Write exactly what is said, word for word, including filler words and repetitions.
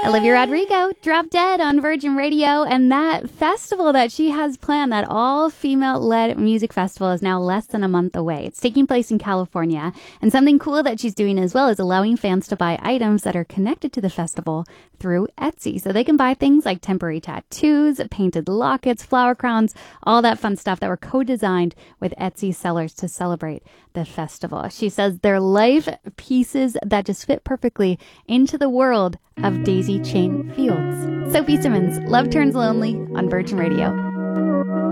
Olivia Rodrigo, Drop Dead on Virgin Radio, and that festival that she has planned, that all-female-led music festival, is now less than a month away. It's taking place in California, and something cool that she's doing as well is allowing fans to buy items that are connected to the festival through Etsy. So they can buy things like temporary tattoos, painted lockets, flower crowns, all that fun stuff that were co-designed with Etsy sellers to celebrate the festival. She says they're life pieces that just fit perfectly into the world of daisy chain fields. Sophie Simmons, Love Turns Lonely on Virgin Radio.